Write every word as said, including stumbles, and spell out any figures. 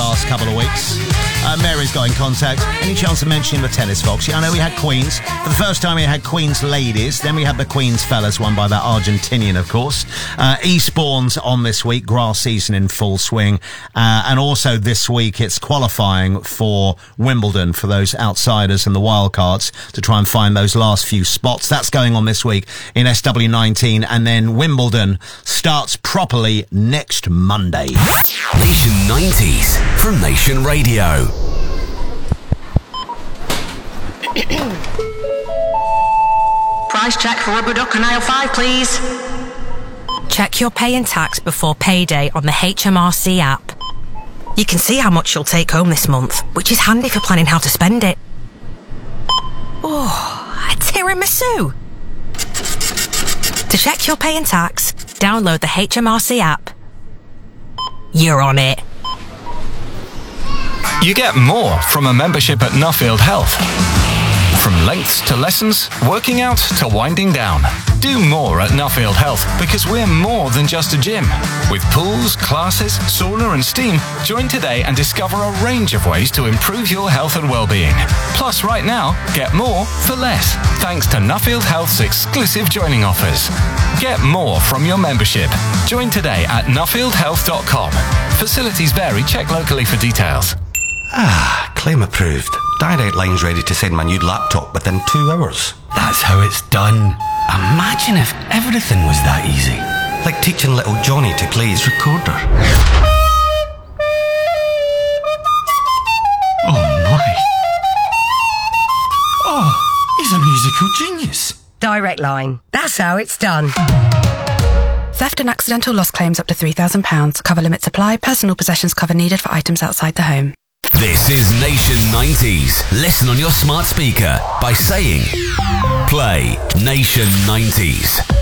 last couple of weeks. Uh, Mary's got in contact. Any chance of mentioning the tennis folks? Yeah, I know we had Queens. For the first time we had Queens ladies. Then we had the Queens fellas, won by that Argentinian, of course. Uh, Eastbourne's on this week. Grass season in full swing. Uh, and also this week it's qualifying for Wimbledon for those outsiders and the wildcards to try and find those last few spots. That's going on this week in S W nineteen. And then Wimbledon starts properly next Monday. Nation nineties from Nation Radio. Price check for rubber duck on aisle five, please. Check your pay and tax before payday on the H M R C app. You can see how much you'll take home this month, which is handy for planning how to spend it. Oh, a tiramisu! To check your pay and tax, download the H M R C app. You're on it. You get more from a membership at Nuffield Health. From lengths to lessons, working out to winding down. Do more at Nuffield Health because we're more than just a gym. With pools, classes, sauna and steam, join today and discover a range of ways to improve your health and well-being. Plus, right now, get more for less, thanks to Nuffield Health's exclusive joining offers. Get more from your membership. Join today at nuffield health dot com. Facilities vary. Check locally for details. Ah, claim approved. Direct Line's ready to send my new laptop within two hours. That's how it's done. Imagine if everything was that easy. Like teaching little Johnny to play his recorder. Oh my. Oh, he's a musical genius. Direct Line. That's how it's done. Theft and accidental loss claims up to three thousand pounds. Cover limits apply. Personal possessions cover needed for items outside the home. This is Nation nineties. Listen on your smart speaker by saying, play Nation nineties.